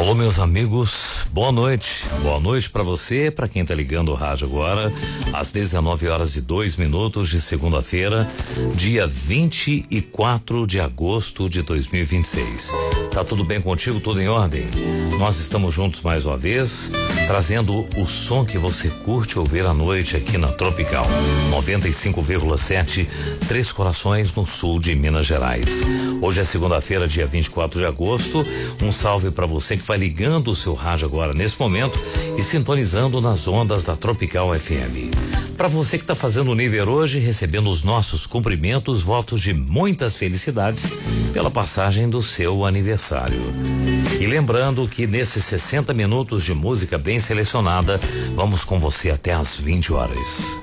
Alô, meus amigos, boa noite. Boa noite para você, para quem tá ligando o rádio agora, às 19h02 de segunda-feira, dia 24 de agosto de 2026. Tá tudo bem contigo? Tudo em ordem? Nós estamos juntos mais uma vez, trazendo o som que você curte ouvir à noite aqui na Tropical 95,7, Três Corações, no sul de Minas Gerais. Hoje é segunda-feira, dia 24 de agosto. Um salve para você que vai ligando o seu rádio agora nesse momento e sintonizando nas ondas da Tropical FM. Para você que está fazendo o nível hoje, recebendo os nossos cumprimentos, votos de muitas felicidades pela passagem do seu aniversário. E lembrando que nesses 60 minutos de música bem selecionada, vamos com você até às 20 horas.